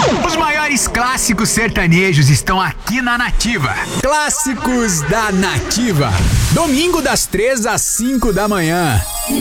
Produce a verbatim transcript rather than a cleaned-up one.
Os maiores clássicos sertanejos estão aqui na Nativa. Clássicos da Nativa. Domingo das três às cinco da manhã.